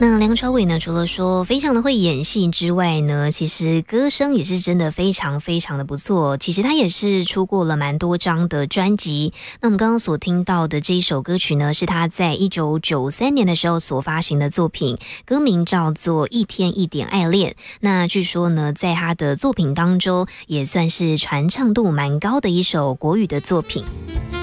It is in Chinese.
那梁朝伟呢，除了说非常的会演戏之外呢，其实歌声也是真的非常非常的不错。其实他也是出过了蛮多张的专辑。那我们刚刚所听到的这一首歌曲呢，是他在1993年的时候所发行的作品，歌名叫做《一天一点爱恋》。那据说呢，在他的作品当中，也算是传唱度蛮高的一首国语的作品。